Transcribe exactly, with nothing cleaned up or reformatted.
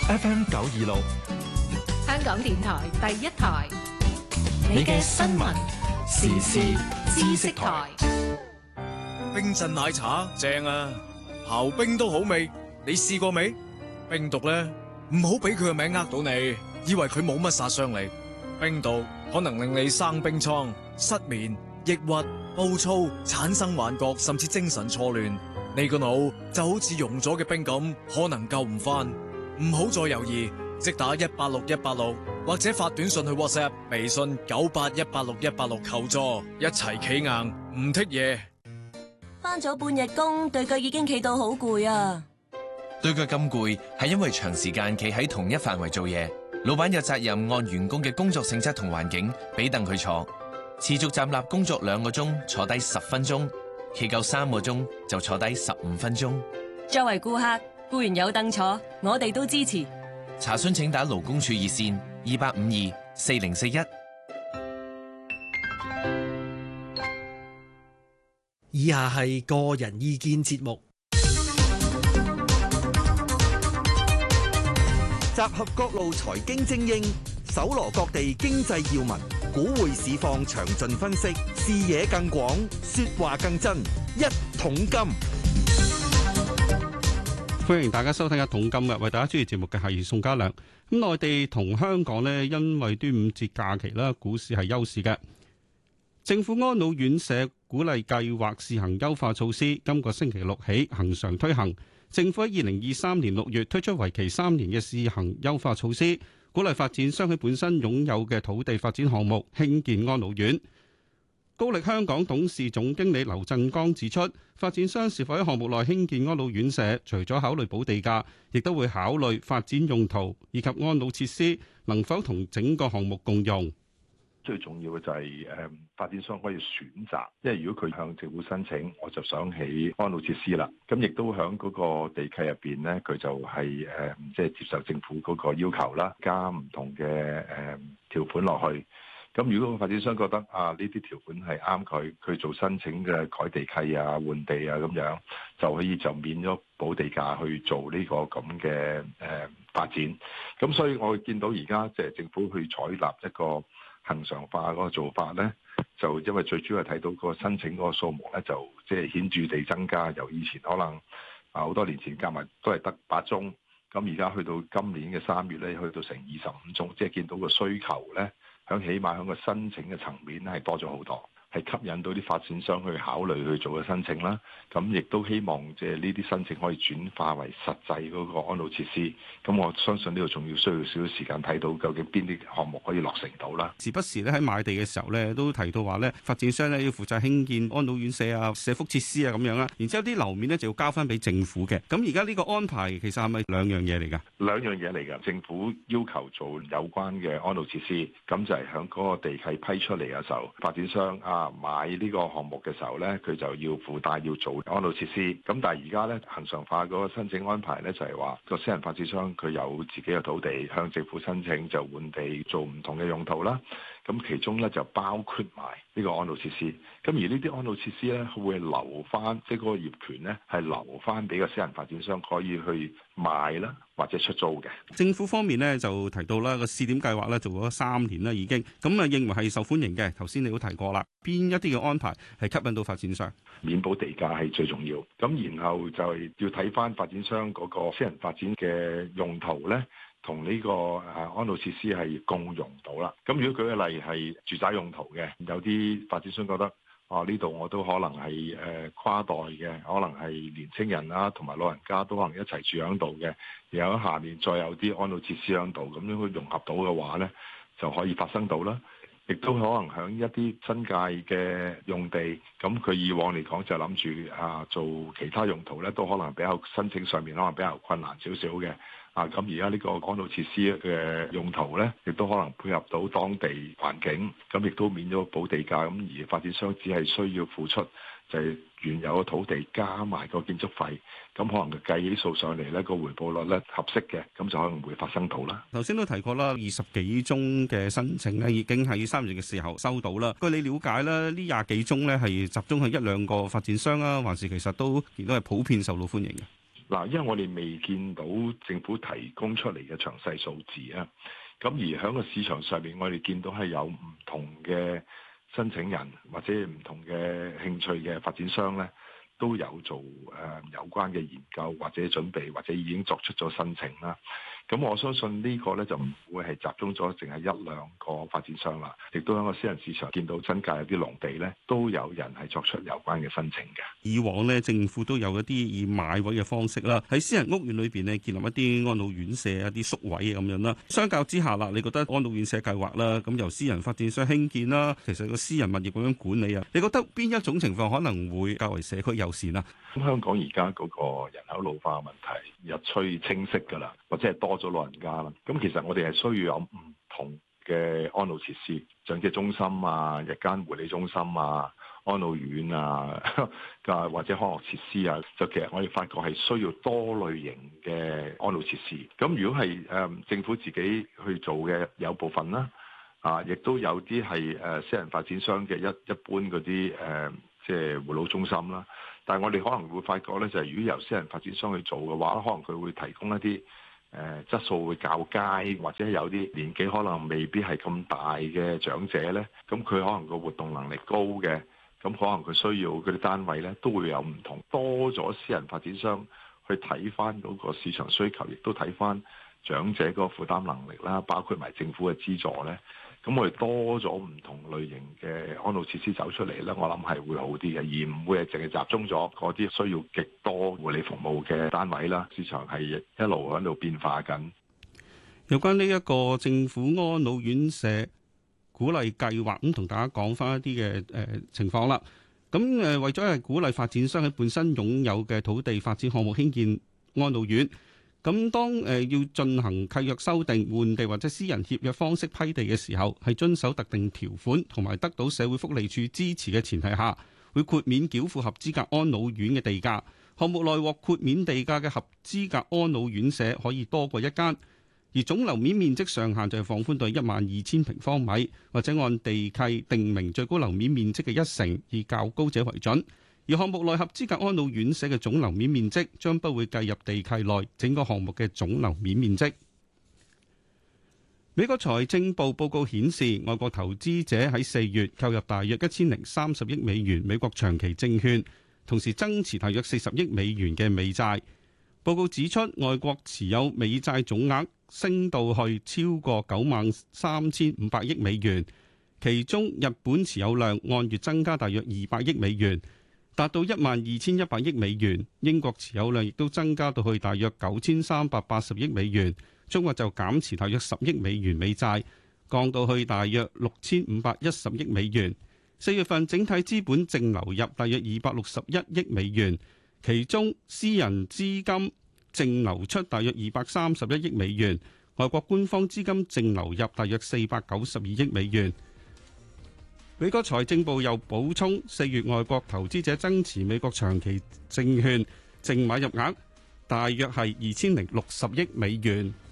F M 九二六， 香港電台第一台， 你嘅新聞時事知識台。 冰鎮奶茶正啊，刨冰都好味，你試過未？冰毒咧，唔好俾佢個名呃到你，以為佢冇乜殺傷力。冰毒可能令你生冰瘡、失眠、抑鬱、暴躁、產生幻覺，甚至精神錯亂。你個腦就好似溶咗嘅冰咁，可能救唔翻。唔好再猶豫，即打一八六一八六，或者發短信去 WhatsApp、微信九八一八六一八六求助，一齊企硬，唔剔嘢。 返咗半日工，對腳已經企到好攰啊！ 對腳咁攰，係因為長時間企喺同一範圍做嘢。老闆有責任按員工嘅工作性質同環境，俾凳佢坐。持續站立工作兩個鐘，坐低十分鐘；企夠三個鐘，就坐低十五分鐘。 作為顧客，固然有凳坐，我哋都支持。 查詢請打勞工處熱線二八五二四零四一。 以下係個人意見節目， 集合各路財經精英，搜羅各地經濟要聞，股匯市況詳盡分析，視野更廣，說話更真。一桶金， 歡迎大家收聽一桶金嘅，為大家主持節目嘅係宋家良。咁內地同香港呢，因為端午節假期啦，股市係休市嘅。政府安老院舍鼓勵計劃試行優化措施，今個星期六起恆常推行。政府喺二零二三年六月推出為期三年嘅試行優化措施，鼓勵發展商喺本身擁有嘅土地發展項目興建安老院。高力香港董事總經理劉振剛指出，發展商是否喺項目內興建安老院舍，除咗考慮補地價，亦都會考慮發展用途以及安老設施能否同整個項目共用。 最重要嘅就係誒發展商可以選擇，因為如果佢向政府申請，我就想起安老設施啦。咁亦都喺嗰個地契入邊咧，佢就係誒即係接受政府嗰個要求啦，加唔同嘅誒條款落去。咁如果個發展商覺得啊呢啲條款係啱佢，佢做申請嘅改地契啊、換地啊咁樣，就可以就免咗補地價去做呢個咁嘅誒發展。咁所以我見到而家即係政府去採納一個恆常化嗰個做法咧，就因為最主要係睇到個申請嗰個數目咧，就即係顯著地增加。由以前可能啊好多年前加埋都係得八宗，咁而家去到今年嘅三月咧，去到成二十五宗，即係見到個需求咧，響起碼響個申請嘅層面係多咗好多，係吸引到啲發展商去考慮去做嘅申請啦。咁亦都希望即係呢啲申請可以轉化為實際嗰個安老設施。咁我相信呢個仲要需要少少時間睇到究竟邊啲項目可以落成到啦。 時不時咧喺買地嘅時候咧，都提到話咧，發展商咧要負責興建安老院舍啊、社福設施啊咁樣啦。然之後啲樓面咧就要交翻俾政府嘅。咁而家呢個安排其實係咪兩樣嘢嚟㗎？ 兩樣嘢嚟㗎。政府要求做有關嘅安老設施，咁就係喺嗰個地契批出嚟嘅時候，發展商啊買呢個項目嘅時候咧，佢就要附帶要做安老設施。咁但係而家咧恆常化嗰個申請安排咧，就係話個私人發展商佢有自己嘅土地向政府申請，就換地做唔同嘅用途啦。咁其中咧就包括埋呢個安老設施。咁而呢啲安老設施咧會留翻，即係嗰個業權咧係留翻俾個私人發展商可以去賣啦，或者出租嘅。 政府方面咧就提到啦，個試點計劃咧做咗三年啦已經，咁啊認為係受歡迎嘅。頭先你都提過啦，邊一啲嘅安排係吸引到發展商？ 免補地價係最重要。咁然後就係要睇翻發展商嗰個私人發展嘅用途咧，同呢個誒安老設施係共用到啦。咁如果舉個例係住宅用途嘅，有啲發展商覺得啊呢度我都可能係誒、呃、跨代嘅，可能係年青人啦同埋老人家都可能一齊住喺度嘅，然後喺下面再有啲安老設施喺度，咁樣去融合到嘅話咧，就可以發生到啦。亦都可能喺一啲新界嘅用地，咁佢以往嚟講就諗住啊做其他用途咧，都可能比較申請上面可能比較困難少少嘅。啊，咁而家呢個安老設施嘅用途咧，亦都可能配合到當地環境，咁亦都免咗補地價，咁而發展商只係需要付出就係原有嘅土地加埋個建築費，咁可能佢計起數上嚟咧，個回報率咧合適嘅，咁就可能會發生到啦。 頭先都提過啦，二十幾宗嘅申請咧，已經喺三月嘅時候收到啦。據你了解咧，呢廿幾宗咧係集中喺一兩個發展商啊，還是其實都亦都係普遍受到歡迎嘅？ 嗱，因為我哋未見到政府提供出嚟嘅詳細數字啊，咁而喺個市場上面，我哋見到係有唔同嘅申請人或者唔同嘅興趣嘅發展商咧，都有做誒、呃、有關嘅研究或者準備，或者已經作出咗申請啦。咁我相信呢個咧就唔會係集中咗淨係一兩個發展商啦，亦都喺個私人市場見到新界有啲農地咧，都有人係作出有關嘅申請嘅。 以往咧，政府都有一啲以買位嘅方式啦，喺私人屋苑裏邊咧建立一啲安老院舍、一啲宿位咁樣啦。相較之下啦，你覺得安老院舍計劃啦，咁由私人發展商興建啦，其實個私人物業咁樣管理啊，你覺得邊一種情況可能會較為社區友善啊？ 咁香港而家嗰個人口老化嘅問題日趨清晰㗎啦，或者係多咗老人家啦。咁其實我哋係需要有唔同嘅安老設施，長者中心啊、日間護理中心啊、安老院啊，或者康樂設施啊。就其實我哋發覺係需要多類型嘅安老設施。咁如果係誒、呃、政府自己去做嘅有部分啦，啊，亦都有啲係誒私人發展商嘅一一般嗰啲誒即係護老中心啦。但係我哋可能會發覺咧，就係如果由私人發展商去做嘅話，可能佢會提供一啲誒、呃、質素會較佳，或者有啲年紀可能未必係咁大嘅長者咧，咁佢可能個活動能力高嘅，咁可能佢需要嗰啲單位咧都會有唔同，多咗私人發展商去睇翻嗰個市場需求，亦都睇翻長者嗰個負擔能力啦，包括埋政府嘅資助咧。咁我哋多咗唔同類型嘅安老設施走出嚟咧，我諗係會好啲嘅，而唔會係淨係集中咗嗰啲需要極多護理服務嘅單位啦。市場係一路喺度變化緊。 有關呢一個政府安老院舍鼓勵計劃，咁同大家講翻一啲嘅誒情況啦。咁誒為咗係鼓勵發展商喺本身擁有嘅土地發展項目興建安老院。咁當誒要進行契約修訂、換地或者私人協約方式批地嘅時候，係遵守特定條款同埋得到社會福利署支持嘅前提下，會豁免繳付合資格安老院嘅地價。項目內獲豁免地價嘅合資格安老院舍可以多過一間，而總樓面面積上限就係放寬到一萬二千平方米，或者按地契定明最高樓面面積嘅一成，以較高者為準。而項目內合資格安老院舍嘅總樓面面積將不會計入地契內整個項目嘅總樓面面積。美國財政部報告顯示，外國投資者喺四月購入大約一千零三十億美元美國長期證券，同時增持大約四十億美元嘅美債。報告指出，外國持有美債總額升到去超過九萬三千五百億美元，其中日本持有量按月增加大約二百億美元，達到一萬二千一百億美元，英國持有量亦都增加到去大約九千三百八十億美元，中國就減持大約十億美元美債，降到去大約六千五百一十億美元。四月份整體資本淨流入大約二百六十一億美元，其中私人資金淨流出大約二百三十一億美元，外國官方資金淨流入大約四百九十二億美元。美國財政部又補充，四月外國投資者增持美國長期證券淨買入額大約係二千零六十億美元。